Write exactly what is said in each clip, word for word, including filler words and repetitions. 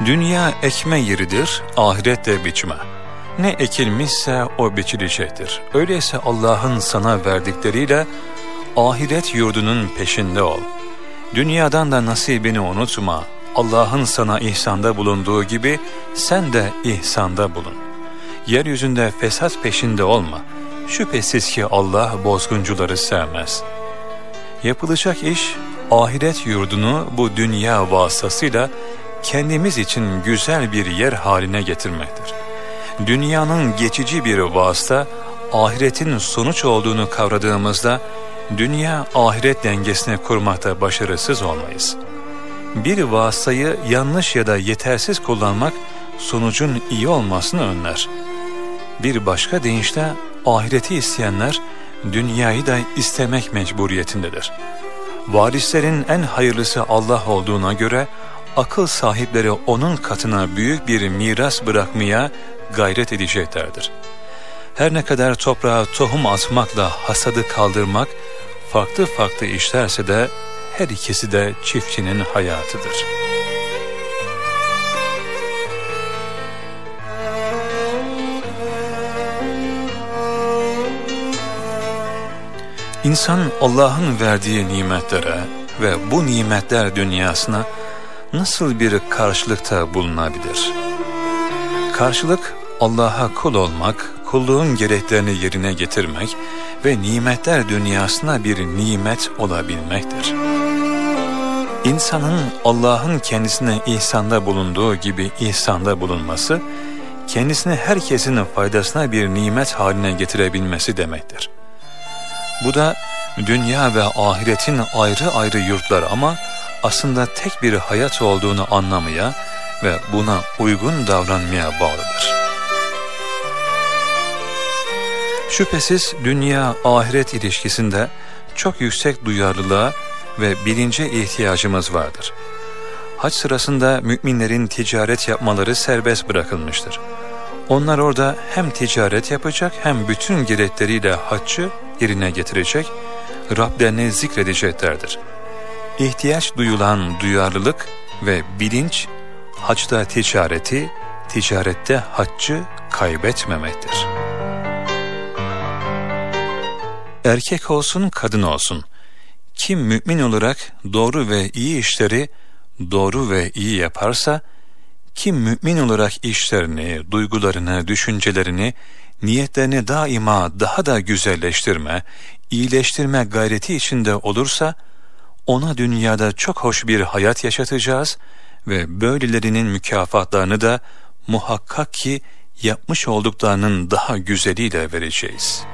Dünya ekme yeridir, ahiret de biçme. Ne ekilmişse o biçilecektir. Öyleyse Allah'ın sana verdikleriyle ahiret yurdunun peşinde ol. Dünyadan da nasibini unutma. Allah'ın sana ihsanda bulunduğu gibi sen de ihsanda bulun. Yeryüzünde fesat peşinde olma. Şüphesiz ki Allah bozguncuları sevmez. Yapılacak iş, ahiret yurdunu bu dünya vasıtasıyla kendimiz için güzel bir yer haline getirmektir. Dünyanın geçici bir vasıta, ahiretin sonuç olduğunu kavradığımızda, dünya ahiret dengesini kurmakta başarısız olmayız. Bir vasıtayı yanlış ya da yetersiz kullanmak, sonucun iyi olmasını önler. Bir başka deyişle, ahireti isteyenler, dünyayı da istemek mecburiyetindedir. Varislerin en hayırlısı Allah olduğuna göre, akıl sahipleri onun katına büyük bir miras bırakmaya gayret edeceklerdir. Her ne kadar toprağa tohum atmakla hasadı kaldırmak farklı farklı işlerse de her ikisi de çiftçinin hayatıdır. İnsan Allah'ın verdiği nimetlere ve bu nimetler dünyasına nasıl bir karşılıkta bulunabilir? Karşılık Allah'a kul olmak, kulluğun gereklerini yerine getirmek ve nimetler dünyasına bir nimet olabilmektir. İnsanın Allah'ın kendisine ihsanda bulunduğu gibi ihsanda bulunması, kendisini herkesin faydasına bir nimet haline getirebilmesi demektir. Bu da dünya ve ahiretin ayrı ayrı yurtlar ama aslında tek bir hayat olduğunu anlamaya ve buna uygun davranmaya bağlıdır. Şüphesiz dünya-ahiret ilişkisinde çok yüksek duyarlılığa ve bilince ihtiyacımız vardır. Hac sırasında müminlerin ticaret yapmaları serbest bırakılmıştır. Onlar orada hem ticaret yapacak hem bütün gerekleriyle haccı yerine getirecek, Rablerini zikredeceklerdir. İhtiyaç duyulan duyarlılık ve bilinç, hacda ticareti, ticarette haccı kaybetmemektir. Erkek olsun, kadın olsun, kim mümin olarak doğru ve iyi işleri doğru ve iyi yaparsa, kim mümin olarak işlerini, duygularını, düşüncelerini, niyetlerini daima daha da güzelleştirme, iyileştirme gayreti içinde olursa, ona dünyada çok hoş bir hayat yaşatacağız ve böylelerinin mükafatlarını da muhakkak ki yapmış olduklarının daha güzeliyle vereceğiz.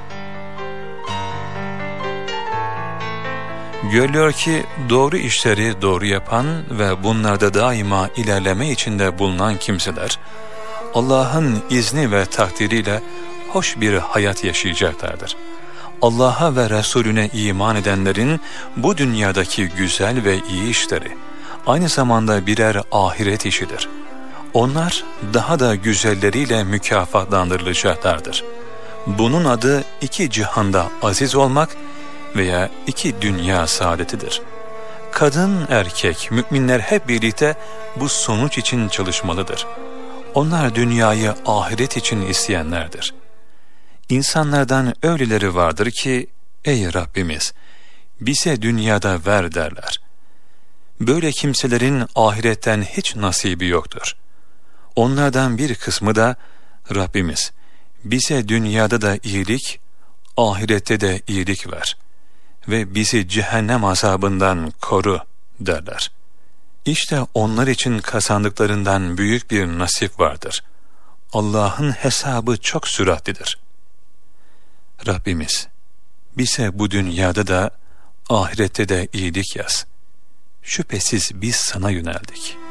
Görülüyor ki doğru işleri doğru yapan ve bunlarda daima ilerleme içinde bulunan kimseler, Allah'ın izni ve takdiriyle hoş bir hayat yaşayacaklardır. Allah'a ve Resulüne iman edenlerin bu dünyadaki güzel ve iyi işleri aynı zamanda birer ahiret işidir. Onlar daha da güzelleriyle mükafatlandırılacaklardır. Bunun adı iki cihanda aziz olmak veya iki dünya saadetidir. Kadın, erkek, müminler hep birlikte bu sonuç için çalışmalıdır. Onlar dünyayı ahiret için isteyenlerdir. İnsanlardan öyleleri vardır ki, ey Rabbimiz, bize dünyada ver derler. Böyle kimselerin ahiretten hiç nasibi yoktur. Onlardan bir kısmı da, Rabbimiz, bize dünyada da iyilik, ahirette de iyilik ver ve bizi cehennem azabından koru derler. İşte onlar için kazandıklarından büyük bir nasip vardır. Allah'ın hesabı çok süratlidir. Rabbimiz, bize bu dünyada da ahirette de iyilik yaz. Şüphesiz biz sana yöneldik.